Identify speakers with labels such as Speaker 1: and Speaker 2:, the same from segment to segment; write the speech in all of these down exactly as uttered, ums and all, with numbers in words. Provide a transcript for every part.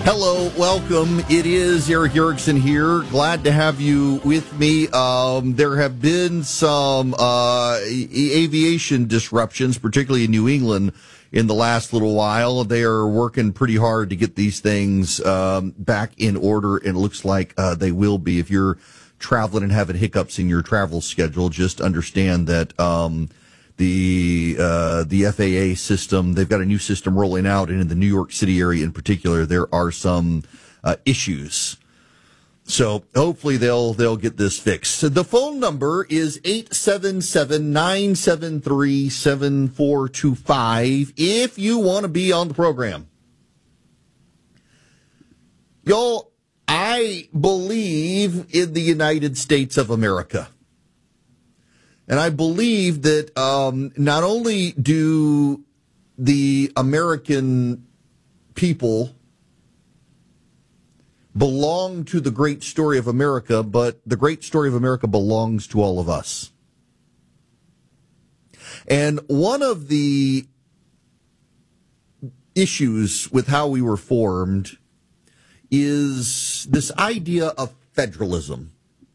Speaker 1: Hello, welcome. It is Erick Erickson here. Glad to have you with me. Um, there have been some uh, aviation disruptions, particularly in New England, in the last little while. They are working pretty hard to get these things um, back in order, and it looks like uh, they will be. If you're traveling and having hiccups in your travel schedule, just understand that um, the uh, the F A A system, they've got a new system rolling out, and in the New York City area in particular, there are some uh, issues. So hopefully they'll they'll get this fixed. The phone number is eight seven seven, nine seven three, seven four two five if you want to be on the program. Y'all, I believe in the United States of America. And I believe that um, not only do the American people belong to the great story of America, but the great story of America belongs to all of us. And one of the issues with how we were formed is this idea of federalism.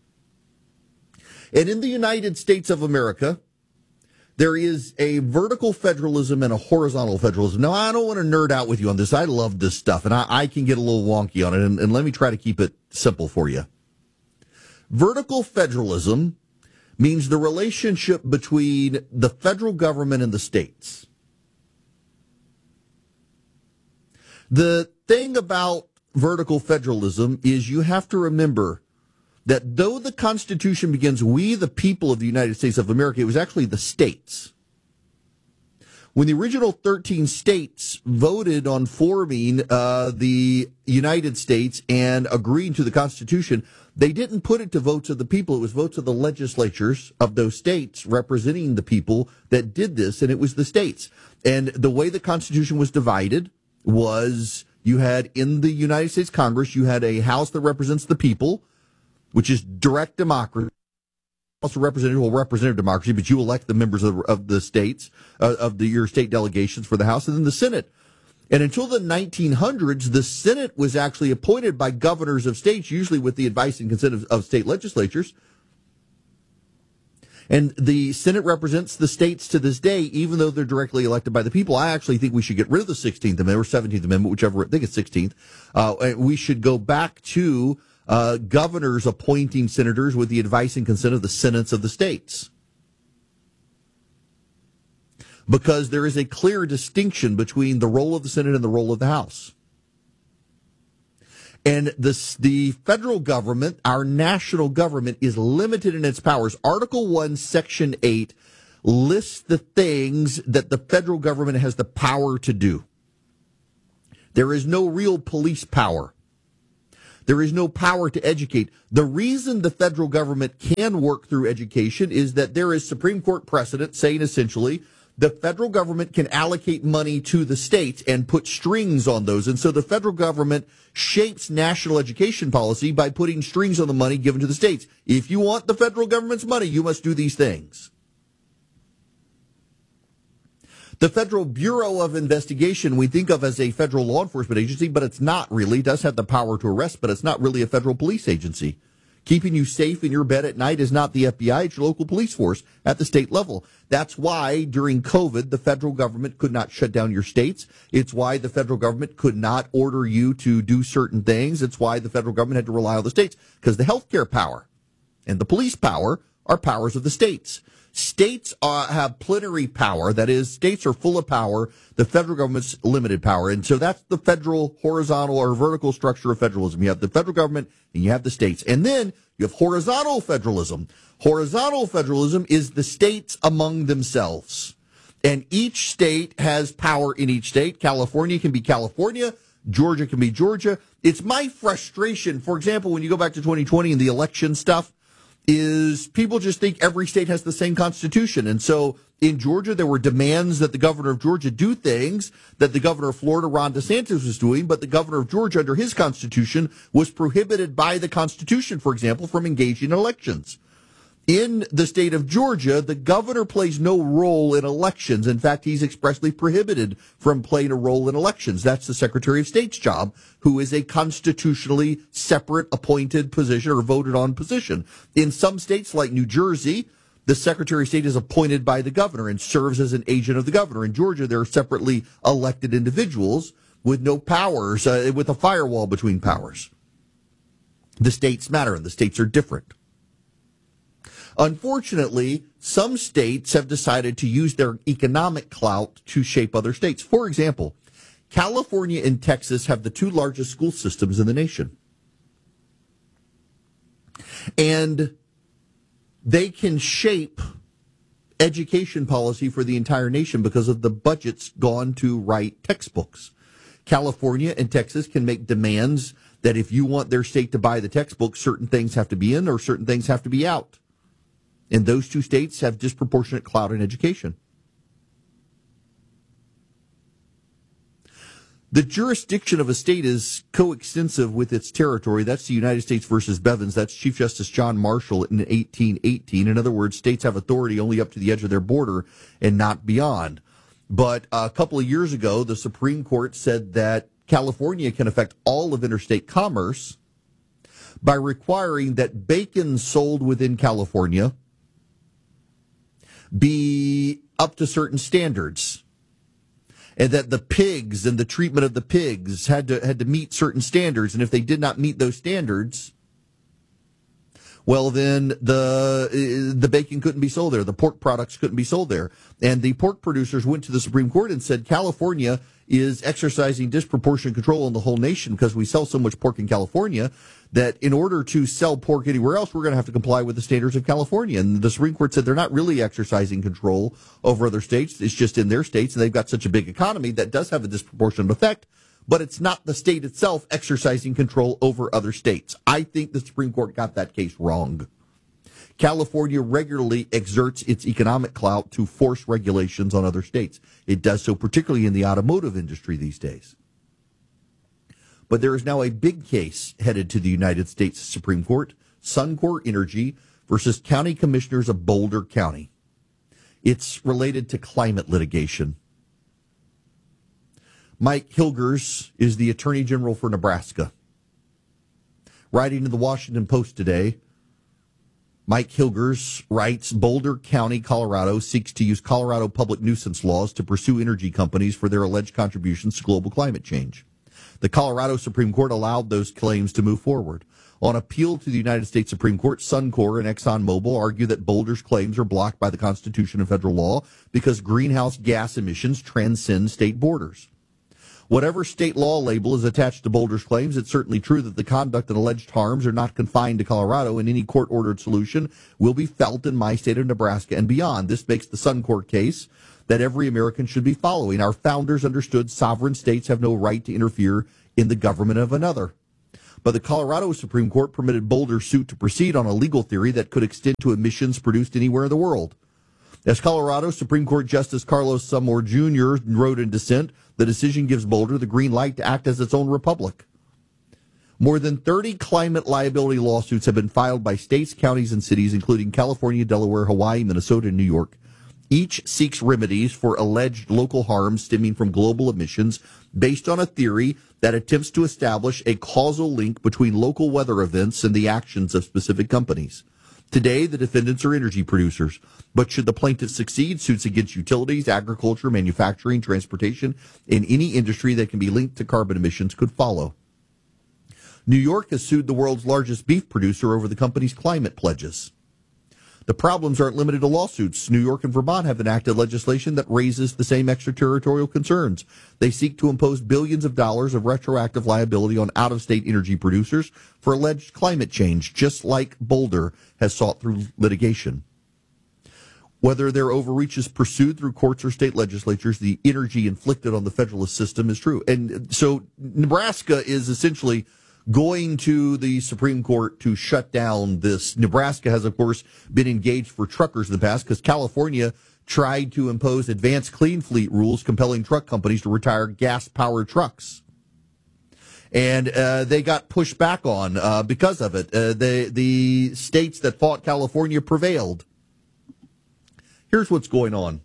Speaker 1: And in the United States of America, there is a vertical federalism and a horizontal federalism. Now, I don't want to nerd out with you on this. I love this stuff, and I, I can get a little wonky on it, and, and let me try to keep it simple for you. Vertical federalism means the relationship between the federal government and the states. The thing about vertical federalism is you have to remember that though the Constitution begins, we the people of the United States of America, it was actually the states. When the original thirteen states voted on forming uh, the United States and agreeing to the Constitution, they didn't put it to votes of the people. It was votes of the legislatures of those states representing the people that did this, and it was the states. And the way the Constitution was divided was you had in the United States Congress, you had a House that represents the people, which is direct democracy. Also representative or representative democracy, but you elect the members of, of the states, uh, of the, your state delegations for the House, and then the Senate. And until the nineteen hundreds, the Senate was actually appointed by governors of states, usually with the advice and consent of, of state legislatures. And the Senate represents the states to this day, even though they're directly elected by the people. I actually think we should get rid of the sixteenth Amendment or seventeenth Amendment, whichever, I think it's sixteenth. Uh, and we should go back to Uh, governors appointing senators with the advice and consent of the senates of the states. Because there is a clear distinction between the role of the Senate and the role of the House. And this, the federal government, our national government, is limited in its powers. Article one, Section eight lists the things that the federal government has the power to do. There is no real police power. There is no power to educate. The reason the federal government can work through education is that there is Supreme Court precedent saying essentially the federal government can allocate money to the states and put strings on those. And so the federal government shapes national education policy by putting strings on the money given to the states. If you want the federal government's money, you must do these things. The Federal Bureau of Investigation we think of as a federal law enforcement agency, but it's not really. It does have the power to arrest, but it's not really a federal police agency. Keeping you safe in your bed at night is not the F B I, it's your local police force at the state level. That's why during COVID, the federal government could not shut down your states. It's why the federal government could not order you to do certain things. It's why the federal government had to rely on the states, because the healthcare power and the police power are powers of the states. States uh, have plenary power. That is, states are full of power. The federal government's limited power. And so that's the federal horizontal or vertical structure of federalism. You have the federal government and you have the states. And then you have horizontal federalism. Horizontal federalism is the states among themselves. And each state has power in each state. California can be California. Georgia can be Georgia. It's my frustration, for example, when you go back to twenty twenty and the election stuff, is people just think every state has the same constitution. And so in Georgia, there were demands that the governor of Georgia do things that the governor of Florida, Ron DeSantis, was doing, but the governor of Georgia, under his constitution, was prohibited by the Constitution, for example, from engaging in elections. In the state of Georgia, the governor plays no role in elections. In fact, he's expressly prohibited from playing a role in elections. That's the Secretary of State's job, who is a constitutionally separate appointed position or voted on position. In some states like New Jersey, the Secretary of State is appointed by the governor and serves as an agent of the governor. In Georgia, there are separately elected individuals with no powers, uh, with a firewall between powers. The states matter, and the states are different. Unfortunately, some states have decided to use their economic clout to shape other states. For example, California and Texas have the two largest school systems in the nation. And they can shape education policy for the entire nation because of the budgets gone to write textbooks. California and Texas can make demands that if you want their state to buy the textbooks, certain things have to be in or certain things have to be out. And those two states have disproportionate clout in education. The jurisdiction of a state is coextensive with its territory. That's the United States versus Bevins. That's Chief Justice John Marshall in eighteen eighteen. In other words, states have authority only up to the edge of their border and not beyond. But a couple of years ago, the Supreme Court said that California can affect all of interstate commerce by requiring that bacon sold within California be up to certain standards, and that the pigs and the treatment of the pigs had to had to meet certain standards, and if they did not meet those standards, well, then the the bacon couldn't be sold there, the pork products couldn't be sold there. And the pork producers went to the Supreme Court and said California is exercising disproportionate control on the whole nation because we sell so much pork in California that in order to sell pork anywhere else, we're going to have to comply with the standards of California. And the Supreme Court said they're not really exercising control over other states. It's just in their states, and they've got such a big economy that does have a disproportionate effect, but it's not the state itself exercising control over other states. I think the Supreme Court got that case wrong. California regularly exerts its economic clout to force regulations on other states. It does so particularly in the automotive industry these days. But there is now a big case headed to the United States Supreme Court, Suncor Energy versus County Commissioners of Boulder County. It's related to climate litigation. Mike Hilgers is the Attorney General for Nebraska. Writing in the Washington Post today, Mike Hilgers writes, Boulder County, Colorado, seeks to use Colorado public nuisance laws to pursue energy companies for their alleged contributions to global climate change. The Colorado Supreme Court allowed those claims to move forward. On appeal to the United States Supreme Court, Suncor and ExxonMobil argue that Boulder's claims are blocked by the Constitution and federal law because greenhouse gas emissions transcend state borders. Whatever state law label is attached to Boulder's claims, it's certainly true that the conduct and alleged harms are not confined to Colorado, and any court-ordered solution will be felt in my state of Nebraska and beyond. This makes the Suncor case that every American should be following. Our founders understood sovereign states have no right to interfere in the government of another. But the Colorado Supreme Court permitted Boulder's suit to proceed on a legal theory that could extend to emissions produced anywhere in the world. As Colorado Supreme Court Justice Carlos Sumor Junior wrote in dissent, the decision gives Boulder the green light to act as its own republic. More than thirty climate liability lawsuits have been filed by states, counties, and cities, including California, Delaware, Hawaii, Minnesota, and New York. Each seeks remedies for alleged local harms stemming from global emissions based on a theory that attempts to establish a causal link between local weather events and the actions of specific companies. Today, the defendants are energy producers, but should the plaintiffs succeed, suits against utilities, agriculture, manufacturing, transportation, and any industry that can be linked to carbon emissions could follow. New York has sued the world's largest beef producer over the company's climate pledges. The problems aren't limited to lawsuits. New York and Vermont have enacted legislation that raises the same extraterritorial concerns. They seek to impose billions of dollars of retroactive liability on out-of-state energy producers for alleged climate change, just like Boulder has sought through litigation. Whether their overreach is pursued through courts or state legislatures, the energy inflicted on the federalist system is true. And so Nebraska is essentially going to the Supreme Court to shut down this. Nebraska has, of course, been engaged for truckers in the past because California tried to impose advanced clean fleet rules compelling truck companies to retire gas-powered trucks. And uh, they got pushed back on uh, because of it. Uh, the, the states that fought California prevailed. Here's what's going on.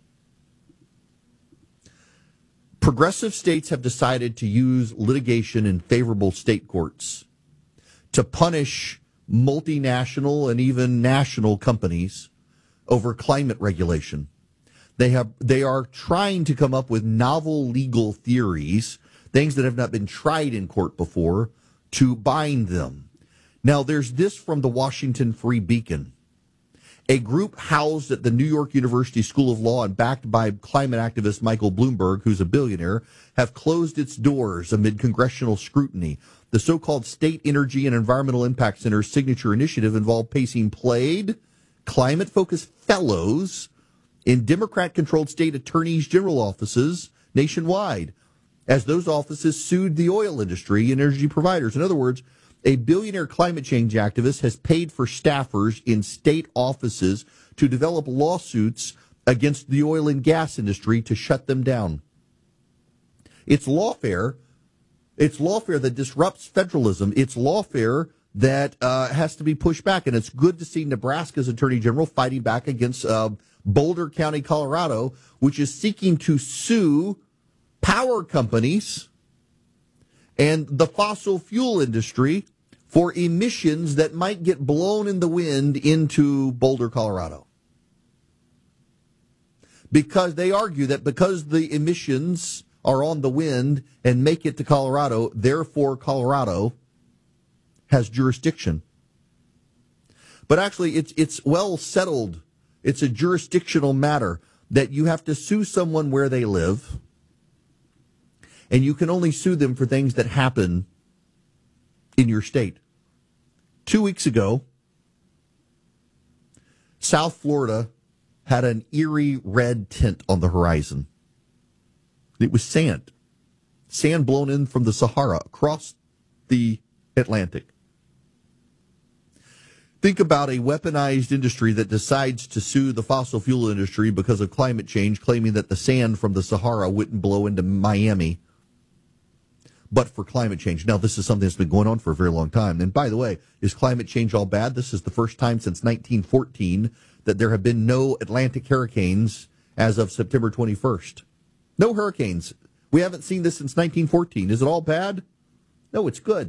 Speaker 1: Progressive states have decided to use litigation in favorable state courts to punish multinational and even national companies over climate regulation. They have, they are trying to come up with novel legal theories, things that have not been tried in court before, to bind them. Now, there's this from the Washington Free Beacon. A group housed at the New York University School of Law and backed by climate activist Michael Bloomberg, who's a billionaire, have closed its doors amid congressional scrutiny. The so-called State Energy and Environmental Impact Center's signature initiative involved placing paid, climate-focused fellows in Democrat-controlled state attorneys general offices nationwide, as those offices sued the oil industry and energy providers. In other words, a billionaire climate change activist has paid for staffers in state offices to develop lawsuits against the oil and gas industry to shut them down. It's lawfare. It's lawfare that disrupts federalism. It's lawfare that uh, has to be pushed back. And it's good to see Nebraska's Attorney General fighting back against uh, Boulder County, Colorado, which is seeking to sue power companies and the fossil fuel industry for emissions that might get blown in the wind into Boulder, Colorado. Because they argue that because the emissions are on the wind and make it to Colorado, therefore Colorado has jurisdiction. But actually, it's it's well settled. It's a jurisdictional matter that you have to sue someone where they live, and you can only sue them for things that happen in your state. Two weeks ago, South Florida had an eerie red tint on the horizon. It was sand. Sand blown in from the Sahara across the Atlantic. Think about a weaponized industry that decides to sue the fossil fuel industry because of climate change, claiming that the sand from the Sahara wouldn't blow into Miami, but for climate change. Now, this is something that's been going on for a very long time. And by the way, is climate change all bad? This is the first time since nineteen fourteen that there have been no Atlantic hurricanes as of September twenty-first. No hurricanes. We haven't seen this since nineteen fourteen. Is it all bad? No, it's good.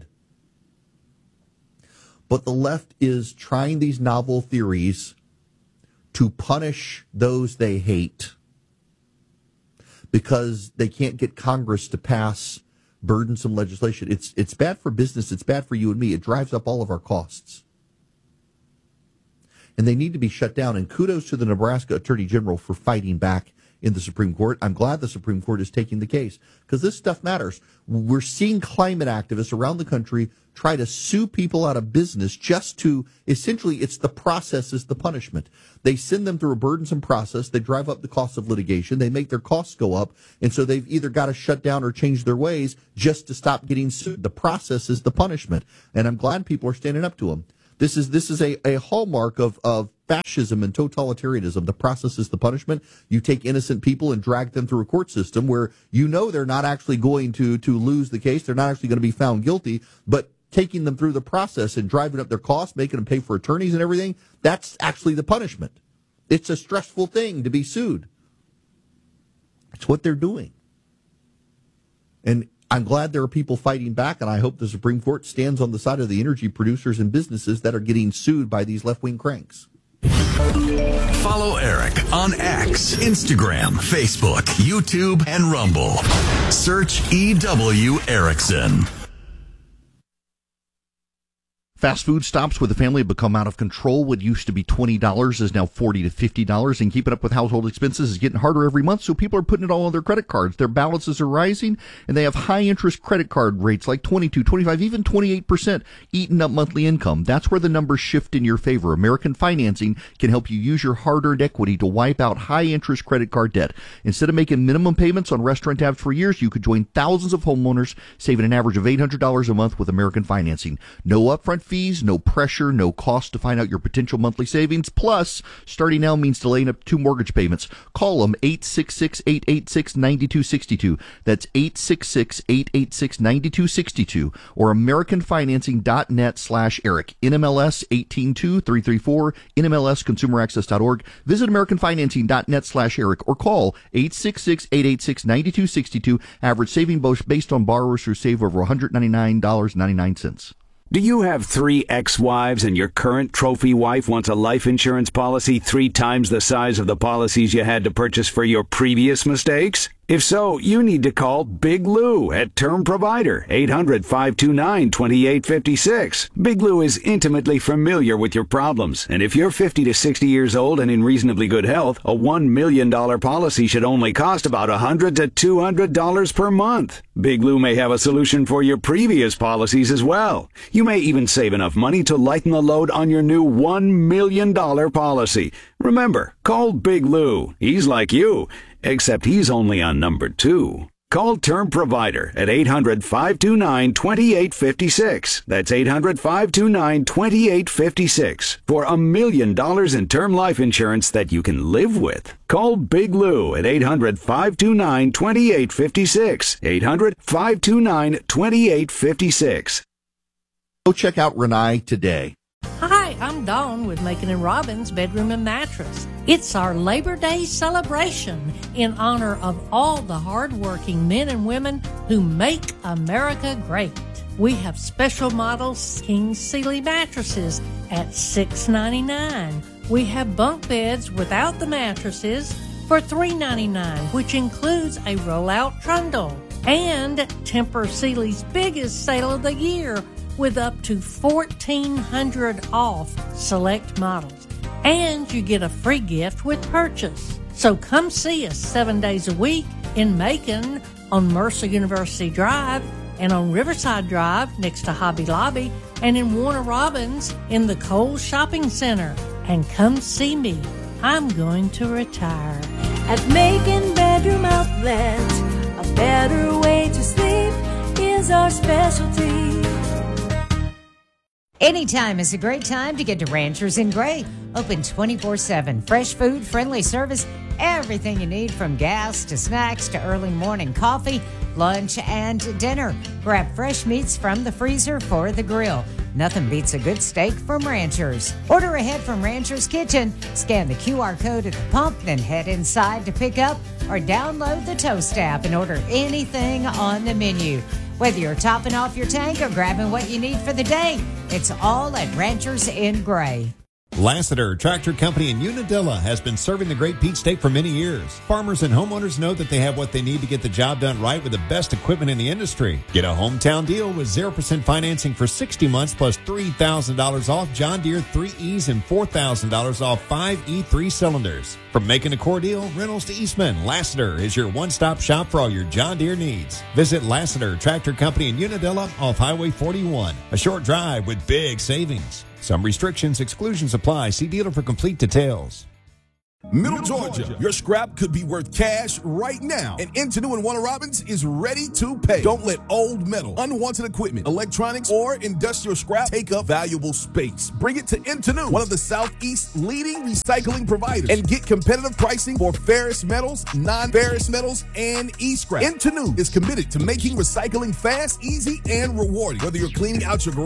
Speaker 1: But the left is trying these novel theories to punish those they hate because they can't get Congress to pass burdensome legislation. It's it's bad for business. It's bad for you and me. It drives up all of our costs. And they need to be shut down. And kudos to the Nebraska Attorney General for fighting back in the Supreme Court. I'm glad the Supreme Court is taking the case because this stuff matters. We're seeing climate activists around the country try to sue people out of business just to, essentially, it's the process is the punishment. They send them through a burdensome process. They drive up the cost of litigation. They make their costs go up. And so they've either got to shut down or change their ways just to stop getting sued. The process is the punishment. And I'm glad people are standing up to them. This is this is a, a hallmark of, of fascism and totalitarianism. The process is the punishment. You take innocent people and drag them through a court system where you know they're not actually going to, to lose the case. They're not actually going to be found guilty, but taking them through the process and driving up their costs, making them pay for attorneys and everything, that's actually the punishment. It's a stressful thing to be sued. It's what they're doing. And I'm glad there are people fighting back, and I hope the Supreme Court stands on the side of the energy producers and businesses that are getting sued by these left-wing cranks.
Speaker 2: Follow Eric on X, Instagram, Facebook, YouTube, and Rumble. Search E W Erickson.
Speaker 1: Fast food stops with the family have become out of control. What used to be twenty dollars is now forty to fifty dollars, and keeping up with household expenses is getting harder every month, so people are putting it all on their credit cards. Their balances are rising, and they have high-interest credit card rates like twenty-two, twenty-five, even twenty-eight percent eating up monthly income. That's where the numbers shift in your favor. American Financing can help you use your hard-earned equity to wipe out high-interest credit card debt. Instead of making minimum payments on restaurant tabs for years, you could join thousands of homeowners, saving an average of eight hundred dollars a month with American Financing. No upfront fees, no pressure, no cost to find out your potential monthly savings. Plus, starting now means delaying up to two mortgage payments. Call them eight six six, eight eight six, nine two six two. That's eight six six, eight eight six, nine two six two or americanfinancing.net slash Eric. N M L S one eight two three three four, N M L S consumer access dot org. Visit americanfinancing.net slash Eric or call eight six six, eight eight six, nine two six two. Average saving based on borrowers who save over one hundred ninety-nine dollars and ninety-nine cents.
Speaker 3: Do you have three ex-wives and your current trophy wife wants a life insurance policy three times the size of the policies you had to purchase for your previous mistakes? If so, you need to call Big Lou at Term Provider, eight hundred, five two nine, two eight five six. Big Lou is intimately familiar with your problems, and if you're fifty to sixty years old and in reasonably good health, a one million dollars policy should only cost about one hundred to two hundred dollars per month. Big Lou may have a solution for your previous policies as well. You may even save enough money to lighten the load on your new one million dollars policy. Remember, call Big Lou. He's like you, except he's only on number two. Call Term Provider at eight hundred, five two nine, two eight five six. That's eight hundred, five two nine, two eight five six for a million dollars in term life insurance that you can live with. Call Big Lou at eight hundred, five two nine, two eight five six. eight hundred, five two nine, two eight five six.
Speaker 1: Go check out Renai today.
Speaker 4: Hi, I'm Dawn with Macon and Robbins Bedroom and Mattress. It's our Labor Day celebration in honor of all the hardworking men and women who make America great. We have special models King Sealy mattresses at six ninety-nine. We have bunk beds without the mattresses for three ninety-nine, which includes a roll-out trundle. And Tempur Sealy's biggest sale of the year, with up to fourteen hundred dollars off select models. And you get a free gift with purchase. So come see us seven days a week in Macon on Mercer University Drive and on Riverside Drive next to Hobby Lobby and in Warner Robins in the Kohl's Shopping Center. And come see me. I'm going to retire.
Speaker 5: At Macon Bedroom Outlet, a better way to sleep is our specialty.
Speaker 6: Anytime is a great time to get to Ranchers in Gray. Open twenty-four seven. Fresh food, friendly service, everything you need from gas to snacks to early morning coffee, lunch, and dinner. Grab fresh meats from the freezer for the grill. Nothing beats a good steak from Ranchers. Order ahead from Ranchers Kitchen. Scan the Q R code at the pump, then head inside to pick up or download the Toast app and order anything on the menu. Whether you're topping off your tank or grabbing what you need for the day, it's all at Ranchers in Gray.
Speaker 7: Lassiter Tractor Company in Unadilla has been serving the Great Peach State for many years. Farmers and homeowners know that they have what they need to get the job done right with the best equipment in the industry. Get a hometown deal with zero percent financing for sixty months plus three thousand dollars off John Deere three E's and four thousand dollars off five E three cylinders. From making a core deal, rentals to Eastman, Lassiter is your one-stop shop for all your John Deere needs. Visit Lassiter Tractor Company in Unadilla off Highway forty-one. A short drive with big savings. Some restrictions, exclusions apply. See dealer for complete details.
Speaker 8: Middle Georgia, your scrap could be worth cash right now, and Intenu and Warner Robins is ready to pay. Don't let old metal, unwanted equipment, electronics, or industrial scrap take up valuable space. Bring it to Intenu, one of the Southeast's leading recycling providers, and get competitive pricing for ferrous metals, non-ferrous metals, and e-scrap. Intenu is committed to making recycling fast, easy, and rewarding. Whether you're cleaning out your garage